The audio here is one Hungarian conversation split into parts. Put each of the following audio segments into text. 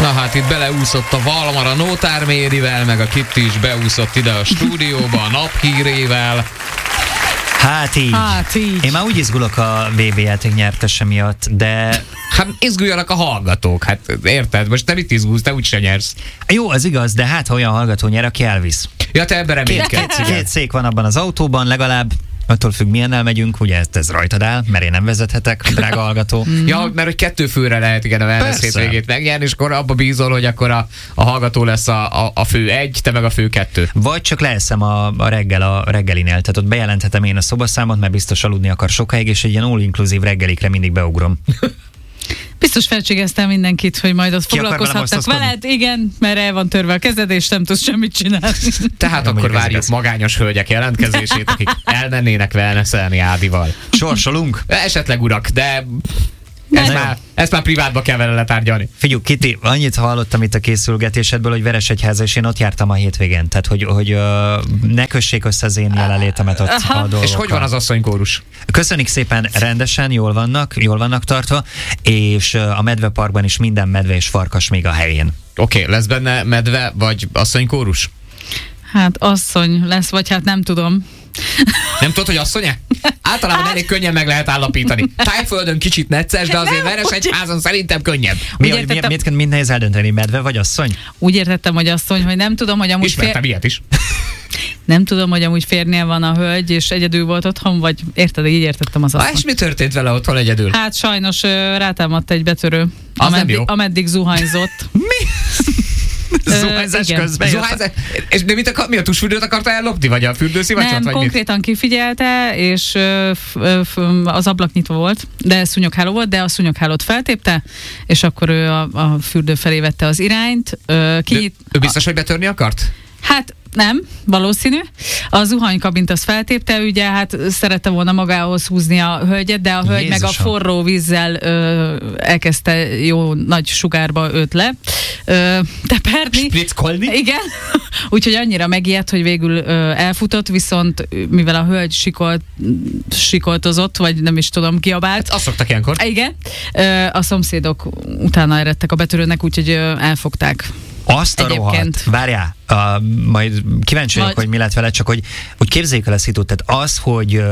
Na hát itt beleúszott a Valmar a Nótár Mérivel, meg a Kitti is beúszott ide a stúdióba a naphírével. Hát így. Én már úgy izgulok a VB játék nyertese miatt, de... Hát izguljanak a hallgatók, hát érted? Most te mit izgulsz, te úgyse nyersz. Jó, az igaz, de hát ha olyan hallgató nyer, aki elvisz. Ja, te ebben reménykedsz. Két szék van abban az autóban, legalább. Attól függ, milyennel megyünk, ugye ez rajtad áll, mert én nem vezethetek, drága hallgató. Ja, mert hogy 2 főre lehet igen a wellness hétvégét megnyerni, és akkor abba bízol, hogy akkor a hallgató lesz a fő 1, te meg a fő 2. Vagy csak leeszem a reggelinél, tehát ott bejelenthetem én a szobaszámot, mert biztos aludni akar sokáig, és egy ilyen all-inclusive reggelikre mindig beugrom. Biztos felcsigeztem mindenkit, hogy majd ott foglalkozhattak veled, igen, mert el van törve a kezed, és nem tudsz semmit csinálni. Tehát nem akkor várjuk magányos hölgyek jelentkezését, akik elmennének wellnesselni Ádival. Sorsolunk? Esetleg urak, de ezt már privátba kell vele letárgyalni. Figyelj, Kiti, annyit hallottam itt a készülgetésedből, hogy Veresegyháza, és én ott jártam a hétvégén, tehát hogy ne kössék össze az én jelenlétemet ott a dolgokkal. És hogy van az asszonykórus? Köszönjük szépen, rendesen, jól vannak tartva, és a medveparkban is minden medve és farkas még a helyén. Oké, lesz benne medve vagy asszonykórus? Hát asszony lesz, vagy hát nem tudom. Nem tudod, hogy asszony-e? Általában elég könnyen meg lehet állapítani. Tájföldön kicsit necces, de azért Veresegyházon szerintem könnyebb. Miért mind nehéz eldönteni, medve vagy asszony? Úgy értettem, hogy asszony, hogy nem tudom, hogy amúgy... Ismertem ilyet is. Nem tudom, hogy amúgy férnél van a hölgy, és egyedül volt otthon, vagy érted, így értettem az asszony. És mi történt vele otthon egyedül? Hát sajnos rátámadt egy betörő. Ameddig zuhanyzott. Mi? Zuhányzás közben. És de mi a tusfürdőt akarta ellopni? Vagy a fürdőszivacsot? Nem, vagy konkrétan mit? Kifigyelte, és az ablak nyitva volt, de szúnyogháló volt, de a szúnyoghálót feltépte, és akkor ő a fürdő felé vette az irányt. Ő biztos, hogy betörni akart? Hát nem, valószínű. A zuhanykabint az feltépte, ugye hát szerette volna magához húzni a hölgyet, de a hölgy meg a forró vízzel elkezdte jó nagy sugárba őt le teperni. Spritzkolni? Igen. Úgyhogy annyira megijedt, hogy végül elfutott, viszont mivel a hölgy sikoltozott, vagy nem is tudom, kiabált. Hát azt szoktak ilyenkor. Igen. A szomszédok utána eredtek a betörőnek, úgyhogy elfogták. Azt a rohadt. Várjál, majd kíváncsi vagyok, hogy mi lett vele, csak hogy képzeljük el a szitút. Tehát az, hogy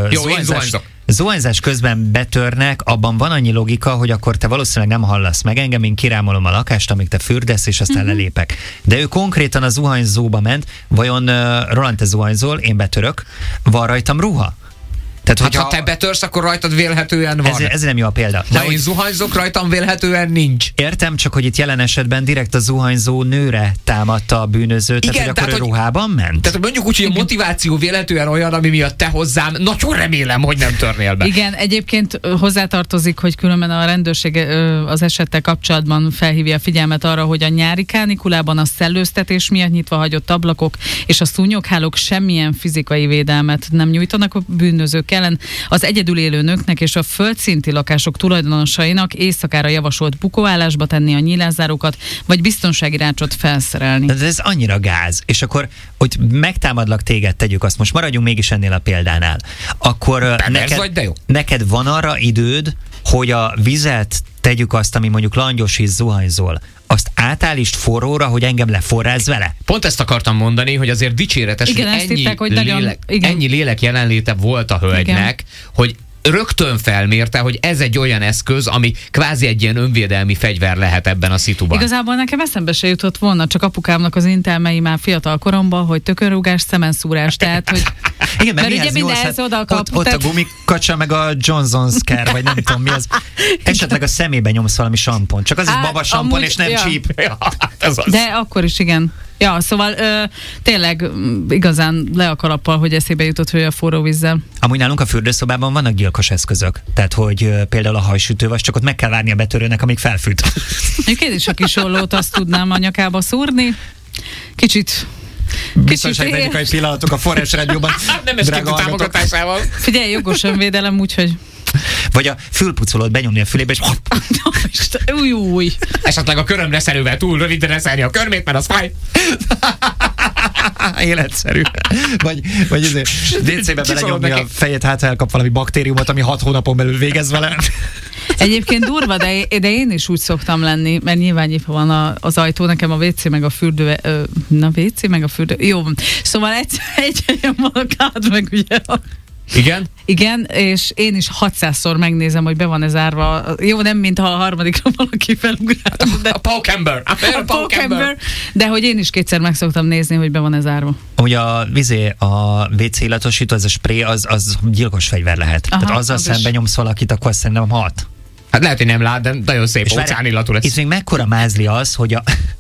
zuhanyzás közben betörnek, abban van annyi logika, hogy akkor te valószínűleg nem hallasz meg engem, én kirámolom a lakást, amíg te fürdesz, és aztán lelépek. De ő konkrétan a zuhanyzóba ment. Vajon, Roland, te zuhanyzol, én betörök, van rajtam ruha? Tehát, ha te betörsz, akkor rajtad vélhetően van. Ez nem jó a példa. De én zuhanyzok, rajtam vélhetően nincs. Értem, csak hogy itt jelen esetben direkt a zuhanyzó nőre támadta a bűnözőt, igen, tehát hogy akkor ő ruhában ment? Tehát mondjuk úgy, hogy a motiváció vélhetően olyan, ami miatt te hozzám, nagyon remélem, hogy nem törnél be. Igen, egyébként hozzátartozik, hogy különben a rendőrség az esettel kapcsolatban felhívja a figyelmet arra, hogy a nyári kánikulában a szellőztetés miatt nyitva hagyott ablakok és a szúnyoghálók semmilyen fizikai védelmet nem nyújtanak a bűnözők ellen. Az egyedül élő nőknek és a földszinti lakások tulajdonosainak éjszakára javasolt bukóállásba tenni a nyílászárókat, vagy biztonsági rácsot felszerelni. De ez annyira gáz. És akkor, hogy megtámadlak téged, tegyük azt, most maradjunk mégis ennél a példánál. Akkor neked van arra időd, hogy a vizet, tegyük azt, ami mondjuk langyos és zuhanyzol, azt átállítsd forróra, hogy engem leforrázz vele? Pont ezt akartam mondani, hogy azért dicséretes, igen, hogy ennyi lélek jelenléte volt a hölgynek, hogy rögtön felmérte, hogy ez egy olyan eszköz, ami kvázi egy ilyen önvédelmi fegyver lehet ebben a szituban. Igazából nekem eszembe se jutott volna, csak apukámnak az intelmei már fiatal koromban, hogy tökörrúgás, szemenszúrás, tehát, hogy igen, mert ugye mindenhez oda kap. Ott a gumikacsa, meg a Johnson Scare, vagy nem tudom mi az. Esetleg a szemébe nyomsz valami sampont. Csak az is baba sampon, és nem csíp. Ja, de akkor is igen. Ja, szóval tényleg igazán le a kalappal, hogy eszébe jutott, hogy a forró vízzel. Amúgy nálunk a fürdőszobában vannak gyilkos eszközök. Tehát, hogy például a hajsütővas, csak ott meg kell várni a betörőnek, amíg felfűt. Én is a kis ollót azt tudnám a nyakába szúrni. Kicsit biztonságtechnikai pillanatok a Forrás Rádióban. Nem esküvő támogatásával. Figyelj, jogos önvédelem, úgyhogy... Vagy a fülpucolót benyomni a fülébe, és... Új. Esetleg a körömre szerővel túl rövidre reszelni a körmét, mert az fáj. Életszerű. Vagy azért DC-be belenyomni a fejét, hát elkap valami baktériumot, ami 6 hónapon belül végez vele. Egyébként durva, de én is úgy szoktam lenni, mert nyilván nyitva van az ajtó, nekem a WC meg a fürdő, WC meg a fürdő, jó. Szóval egy helyen van a kád, meg ugye Igen? Igen, és én is 600-szor megnézem, hogy be van-e zárva. Jó, nem mintha a harmadikra valaki felugrál. A pókember. A pókember. De hogy én is kétszer meg szoktam nézni, hogy be van-e zárva. Ugye a WC illatosító, ez a spray, az gyilkos fegyver lehet. Aha, tehát azzal szemben nyomsz valakit, akkor azt szerintem hat. Hát lehet, hogy nem lát, de nagyon szép óceánillatú lesz. Itt még mekkora mázli az, hogy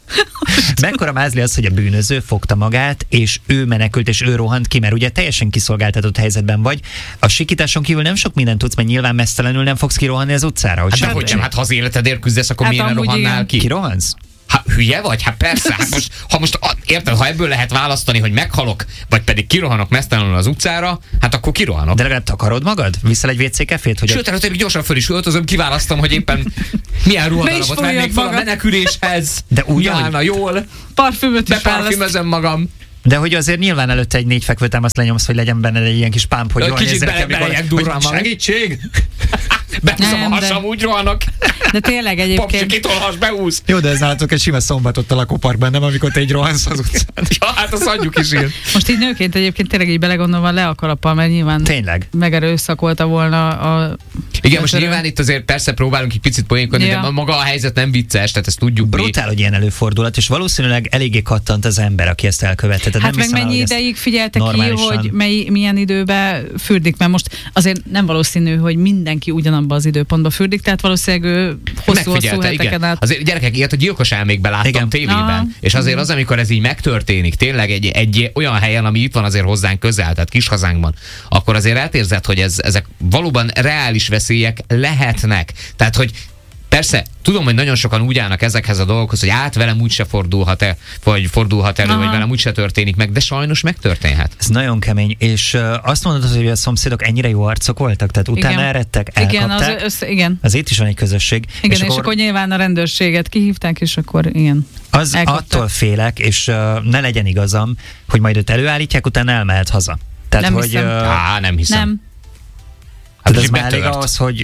a bűnöző fogta magát, és ő menekült, és ő rohant ki, mert ugye teljesen kiszolgáltatott helyzetben vagy. A sikításon kívül nem sok mindent tudsz, mert nyilván mesztelenül nem fogsz kirohanni az utcára. Hogy hát hogy nem, hát ha az életedért küzdesz, akkor miért rohannál ki? Kirohansz? Hát hülye vagy? Hát persze, hát most érted, ha ebből lehet választani, hogy meghalok, vagy pedig kirohanok mesztelenül az utcára, hát akkor kirohanok. De legalább takarod magad? Viszel egy WC kefét? Hogy sőt, előtte gyorsan föl is öltözöm, kiválasztom, hogy éppen milyen ruhadarabot vennék fel a meneküléshez. De úgy, állna jól. Parfümöt is beparfümözöm magam. De hogy azért nyilván előtte egy 4 fekvőtámaszt lenyomsz, hogy legyen benne egy ilyen kis pámp, hogy jól nézzek, belejek durván. Segítség! Behúzom a hasam, úgy rohanok. De tényleg egyébként... Popsi, kitolhass, behúz. Jó, de ez nálatok egy sima szombatot a lakóparkban, nem amikor te így rohansz az utcán. Ja, hát azt adjuk is ír. Most így nőként egyébként tényleg így belegondolva le a kalappal, mert nyilván tényleg megerőszakolta volna a... Igen, most nyilván itt azért persze próbálunk egy picit poénkodni, ja. De maga a helyzet nem vicces, tehát ezt tudjuk. Brutál, hogy ilyen előfordulat, és valószínűleg eléggé kattant az ember, aki ezt elkövette. Hát meg mennyi ideig figyelte ki, hogy milyen időben fürdik, mert most azért nem valószínű, hogy mindenki ugyanabban az időpontban fürdik, tehát valószínűleg ő hosszú heteken át. Azért gyerekek, ilyet a gyilkos elmékben láttam igen. tévében, és azért az, amikor ez így megtörténik, tényleg egy olyan helyen, ami itt van azért hozzánk közel, tehát kis hazánkban, akkor azért átérzed, hogy ezek valóban reális veszélyek lehetnek. Tehát, hogy persze, tudom, hogy nagyon sokan úgy állnak ezekhez a dolgokhoz, hogy velem úgyse fordulhat elő, vagy velem úgyse történik meg, de sajnos megtörténhet. Ez nagyon kemény, és azt mondod, hogy a szomszédok ennyire jó arcok voltak, tehát utána eredtek, elkapták. Igen. Az itt is van egy közösség. Igen, és akkor nyilván a rendőrséget kihívták, és akkor igen. Az attól félek, és ne legyen igazam, hogy majd őt előállítják, utána elmehet haza. Tehát, nem hogy, hiszem. Nem hiszem. Nem. Hát ez már elég ahhoz, hogy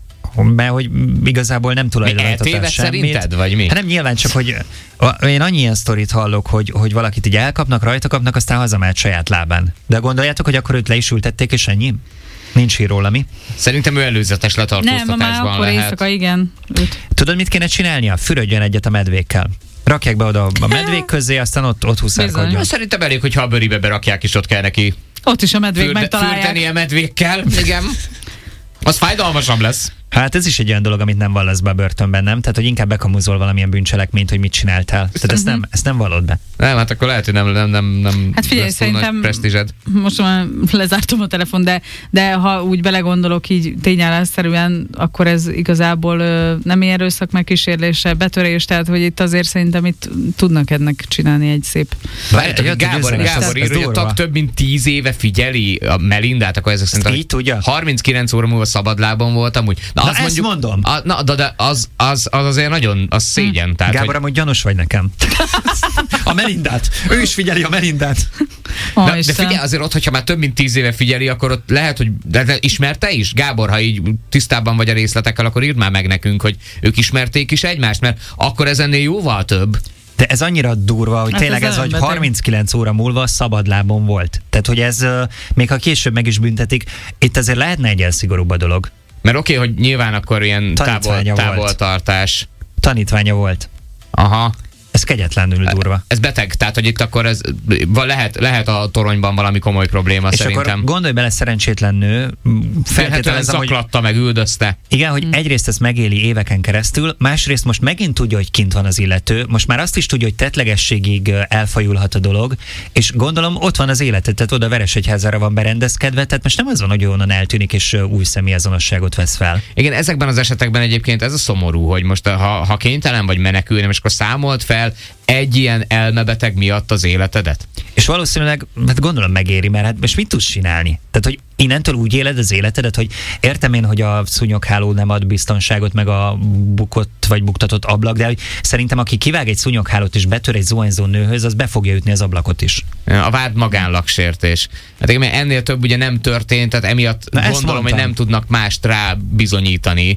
igazából nem tulajdonítottál semmit. Szerinted, vagy mi? Hát nem nyilván, csak hogy én annyi ilyen sztorit hallok, hogy valakit így elkapnak, rajta kapnak, aztán hazamehet saját lábán. De gondoljátok, hogy akkor őt le is ültették, és ennyi? Nincs hír róla, mi? Szerintem ő előzetes letartóztatásban lehet. Nem, akkor éjszaka, igen. Tudod, mit kéne csinálnia? Fürödjön egyet a medvékkel. Rakják be oda a medvék közé, aztán ott huszárkodjon. Szerintem elég, hogyha a bőribe berakják, és ott kell neki ott is a medvék megtalálják. Fürdeni a medvékkel, igen. Az fájdalmasabb lesz. Hát ez is egy olyan dolog, amit nem vallasz be a börtönben, nem? Tehát, hogy inkább bekamuzol valamilyen bűncselekményt, hogy mit csináltál. Tehát ezt nem vallod be. Nem, hát akkor lehet, hogy nem hát figyelj, szerintem presztízsed. Most már lezártam a telefon, de ha úgy belegondolok így tényállásszerűen, akkor ez igazából nem ilyen erőszak megkísérlése, betörés, tehát hogy itt azért szerintem itt tudnak ennek csinálni egy szép... Gábor ír, hogy a tag több mint 10 éve figyeli a Melindát, akkor ezek szerint így tudja? 39 óra múlva szabadlábon voltam, úgy. Na azt mondjuk, mondom. De az azért nagyon, az szégyen. Tehát, Gábor, amúgy gyanús vagy nekem. A Melindát. Ő is figyeli a Melindát. De figyelj, azért ott, hogyha már több mint 10 éve figyeli, akkor ott lehet, hogy de ismerte is? Gábor, ha így tisztában vagy a részletekkel, akkor írd már meg nekünk, hogy ők ismerték is egymást, mert akkor ez ennél jóval több. De ez annyira durva, hogy hát tényleg ez, hogy 39 óra múlva szabadlábon volt. Tehát, hogy ez még ha később meg is büntetik, itt azért lehetne egy elszigorúbb a dolog. Mert oké, hogy nyilván akkor ilyen távoltartás. Tanítványa volt. Aha. Ez kegyetlenül durva. Ez beteg, tehát hogy itt akkor ez lehet a toronyban valami komoly probléma és szerintem. És akkor gondolj bele, szerencsétlen nő, feltételezem, hogy zaklatta, meg üldözte. Igen, hogy egyrészt ezt megéli éveken keresztül, másrészt most megint tudja, hogy kint van az illető, most már azt is tudja, hogy tettlegességig elfajulhat a dolog, és gondolom ott van az élete, tehát oda Veresegyházára van berendezkedve, tehát most nem az van, hogy onnan eltűnik és új személyazonosságot vesz fel. Igen, ezekben az esetekben egyébként ez a szomorú, hogy most ha kénytelen vagy menekülni, és akkor számolt fel egy ilyen elmebeteg miatt az életedet? És valószínűleg, hát gondolom megéri, mert hát most mit tudsz csinálni? Tehát, hogy innentől úgy éled az életedet, hogy értem én, hogy a szúnyogháló nem ad biztonságot, meg a bukott vagy buktatott ablak, de hogy szerintem aki kivág egy szúnyoghálót és betör egy zuhanyzó nőhöz, az be fogja ütni az ablakot is. A vád magánlagsértés. Hát igen, ennél több ugye nem történt, tehát emiatt gondolom, hogy nem tudnak mást rá bizonyítani.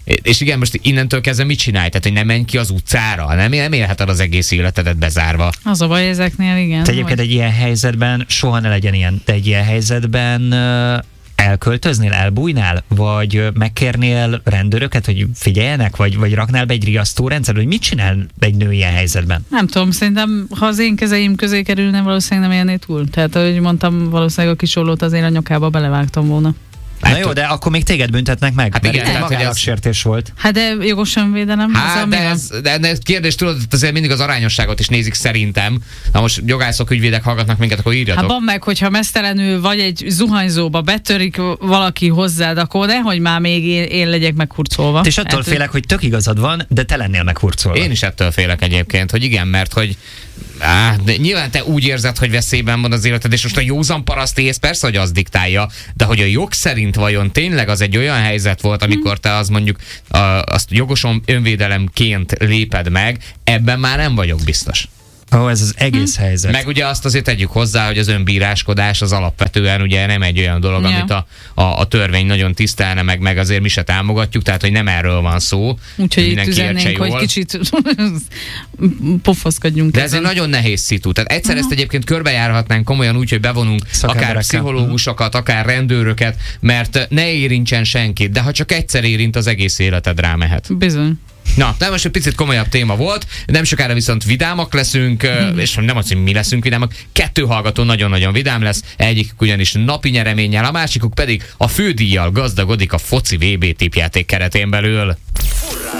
És igen, most innentől kezdve mit csinálj? Tehát, hogy nem menj ki az utcára? Nem élheted az egész életedet bezárva. Az a baj ezeknél, igen. Te egyébként egy ilyen helyzetben soha ne legyen ilyen. Te egy ilyen helyzetben elköltöznél, elbújnál? Vagy megkérnél rendőröket, hogy figyeljenek? Vagy raknál be egy riasztórendszer? Hogy mit csinál egy nő ilyen helyzetben? Nem tudom, szerintem ha az én kezeim közé kerülne, valószínűleg nem élné túl. Tehát, ahogy mondtam, valószínűleg a kisollót azért a nyakába belevágtam volna. Na jó, de akkor még téged büntetnek meg. Hát igen, tehát, hogy ez sértés volt. Hát de jogos önvédelem. Hát de kérdés, tudod, azért mindig az arányosságot is nézik szerintem. Na most jogászok, ügyvédek hallgatnak minket, akkor írjatok. Hát van meg, hogyha mesztelenül vagy egy zuhanyzóba betörik valaki hozzád, akkor nehogy már még én legyek meghurcolva. És attól félek, hogy tök igazad van, de te lennél meghurcolva. Én is ettől félek egyébként, hogy igen, mert hogy de nyilván te úgy érzed, hogy veszélyben van az életed, és most a józan paraszti ész persze, hogy az diktálja, de hogy a jog szerint vajon tényleg az egy olyan helyzet volt, amikor te az mondjuk azt jogosan önvédelemként léped meg, ebben már nem vagyok biztos. Ez az egész helyzet. Meg ugye azt azért tegyük hozzá, hogy az önbíráskodás az alapvetően ugye nem egy olyan dolog, amit a törvény nagyon tisztelne, meg azért mi se támogatjuk, tehát hogy nem erről van szó. Úgyhogy itt üzennénk, hogy kicsit pofozkodjunk. De ez egy nagyon nehéz szitu. Tehát egyszer ezt egyébként körbejárhatnánk komolyan úgy, hogy bevonunk akár pszichológusokat, akár rendőröket, mert ne érintsen senkit, de ha csak egyszer érint, az egész életed rámehet. Bizony. Na, de most egy picit komolyabb téma volt, nem sokára viszont vidámak leszünk, és nem az, hogy mi leszünk vidámak, 2 hallgató nagyon-nagyon vidám lesz, egyikük ugyanis napi nyereménnyel, a másikuk pedig a fődíjjal gazdagodik a foci VB tippjáték keretén belül.